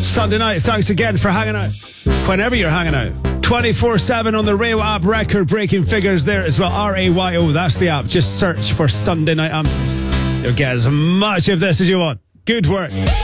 Sunday night. Thanks again for hanging out. Whenever you're hanging out. 24/7 on the Rayo app. Record-breaking figures there as well. RAYO, that's the app. Just search for Sunday Night Anthem. You'll get as much of this as you want. Good work.